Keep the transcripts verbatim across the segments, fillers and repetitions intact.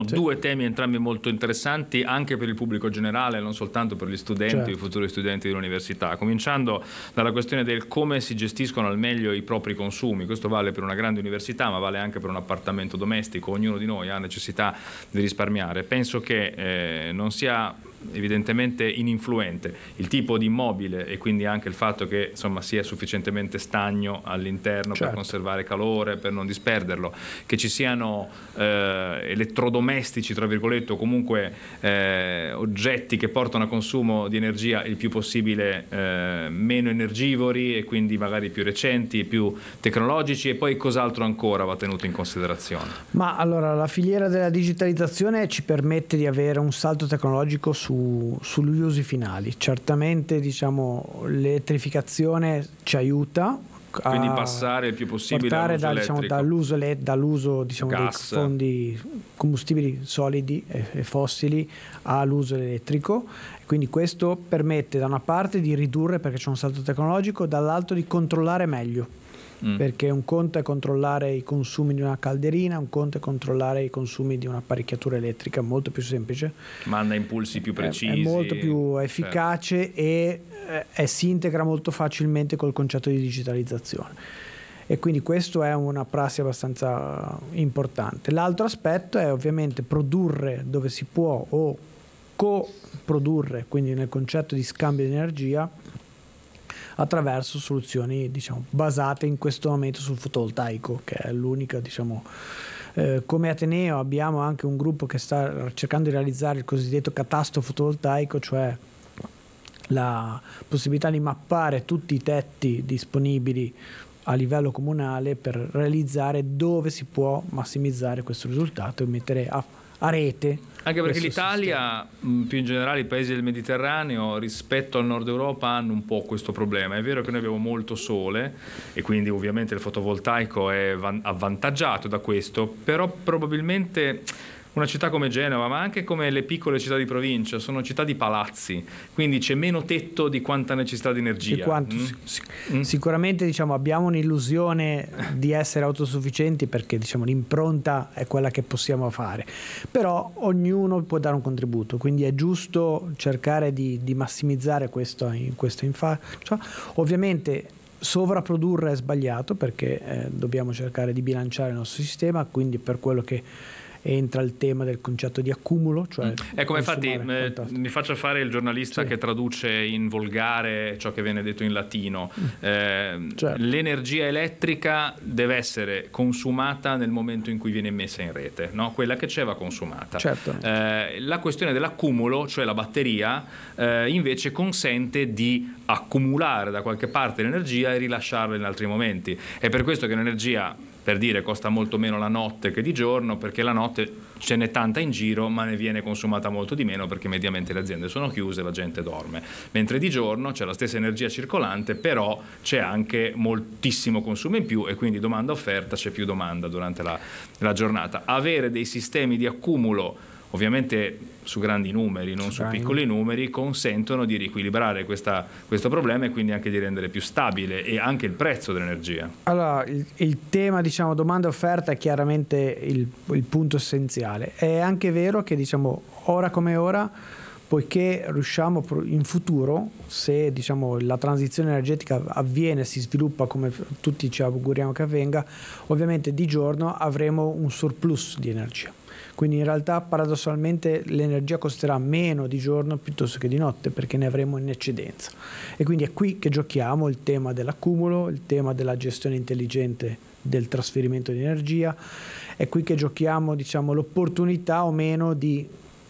Sì. Due temi entrambi molto interessanti anche per il pubblico generale, non soltanto per gli studenti, certo, i futuri studenti dell'università, cominciando dalla questione del come si gestiscono al meglio i propri consumi. Questo vale per una grande università, ma vale anche per un appartamento domestico. Ognuno di noi ha necessità di risparmiare. Penso che eh, non sia evidentemente ininfluente il tipo di immobile e quindi anche il fatto che insomma sia sufficientemente stagno all'interno, certo, per conservare calore, per non disperderlo, che ci siano eh, elettrodomestici tra virgolette o comunque eh, oggetti che portano a consumo di energia il più possibile eh, meno energivori e quindi magari più recenti e più tecnologici. E poi cos'altro ancora va tenuto in considerazione? Ma allora la filiera della digitalizzazione ci permette di avere un salto tecnologico su Su, sugli usi finali. Certamente diciamo l'elettrificazione ci aiuta quindi a passare il più possibile portare all'uso da, diciamo, dall'uso, dall'uso diciamo, dei fondi combustibili solidi e, e fossili all'uso elettrico. Quindi questo permette da una parte di ridurre perché c'è un salto tecnologico, dall'altro di controllare meglio. Mm. Perché un conto è controllare i consumi di una calderina, un conto è controllare i consumi di un'apparecchiatura elettrica, molto più semplice. Manda impulsi più precisi. È, è molto più efficace, certo, e eh, si integra molto facilmente col concetto di digitalizzazione. E quindi questo è una prassi abbastanza importante. L'altro aspetto è ovviamente produrre dove si può o coprodurre, quindi nel concetto di scambio di energia, attraverso soluzioni diciamo basate in questo momento sul fotovoltaico, che è l'unica diciamo eh, come Ateneo abbiamo anche un gruppo che sta cercando di realizzare il cosiddetto catasto fotovoltaico, cioè la possibilità di mappare tutti i tetti disponibili a livello comunale per realizzare dove si può massimizzare questo risultato e mettere a, a rete. Anche perché l'Italia, sistema, più in generale i paesi del Mediterraneo rispetto al nord Europa hanno un po' questo problema. È vero che noi abbiamo molto sole e quindi ovviamente il fotovoltaico è avvantaggiato da questo, però probabilmente una città come Genova, ma anche come le piccole città di provincia, sono città di palazzi, quindi c'è meno tetto di quanta necessità di energia. Di quanto, mm? sic- mm? Sicuramente diciamo, abbiamo un'illusione di essere autosufficienti perché diciamo, l'impronta è quella che possiamo fare, però ognuno può dare un contributo, quindi è giusto cercare di, di massimizzare questo in questo in faccia. Ovviamente sovrapprodurre è sbagliato perché eh, dobbiamo cercare di bilanciare il nostro sistema, quindi per quello che entra il tema del concetto di accumulo, cioè ecco, infatti eh, mi faccio fare il giornalista, sì, che traduce in volgare ciò che viene detto in latino. eh, certo. L'energia elettrica deve essere consumata nel momento in cui viene messa in rete, no? Quella che c'è va consumata. Certo. eh, la questione dell'accumulo, cioè la batteria, eh, invece consente di accumulare da qualche parte l'energia e rilasciarla in altri momenti. È per questo che l'energia, per dire, costa molto meno la notte che di giorno, perché la notte ce n'è tanta in giro ma ne viene consumata molto di meno perché mediamente le aziende sono chiuse e la gente dorme, mentre di giorno c'è la stessa energia circolante, però c'è anche moltissimo consumo in più e quindi domanda-offerta, c'è più domanda durante la, la giornata. Avere dei sistemi di accumulo ovviamente su grandi numeri, non su piccoli numeri, consentono di riequilibrare questa, questo problema e quindi anche di rendere più stabile e anche il prezzo dell'energia. Allora, il, il tema diciamo domanda e offerta è chiaramente il, il punto essenziale. È anche vero che diciamo ora come ora, poiché riusciamo in futuro, se diciamo la transizione energetica avviene, si sviluppa come tutti ci auguriamo che avvenga, ovviamente di giorno avremo un surplus di energia. Quindi in realtà paradossalmente l'energia costerà meno di giorno piuttosto che di notte perché ne avremo in eccedenza. E quindi è qui che giochiamo il tema dell'accumulo, il tema della gestione intelligente del trasferimento di energia, è qui che giochiamo diciamo l'opportunità o meno di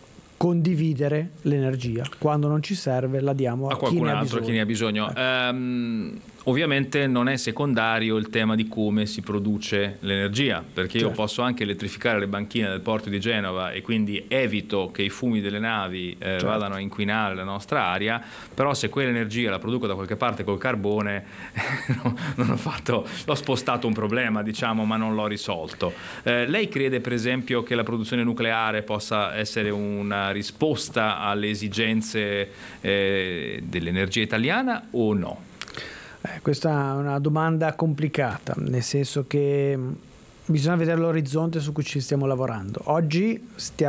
condividere l'energia. Quando non ci serve la diamo a, a qualcun chi ne altro, ha chi ne ha bisogno. Ecco. Um, ovviamente non è secondario il tema di come si produce l'energia, perché io certo. posso anche elettrificare le banchine del porto di Genova e quindi evito che i fumi delle navi eh, certo. vadano a inquinare la nostra aria, però se quell'energia la produco da qualche parte col carbone no, non ho fatto, l'ho spostato un problema diciamo, ma non l'ho risolto. Eh, lei crede per esempio che la produzione nucleare possa essere una risposta alle esigenze eh, dell'energia italiana o no? Eh, questa è una domanda complicata, nel senso che bisogna vedere l'orizzonte su cui ci stiamo lavorando. Oggi stiamo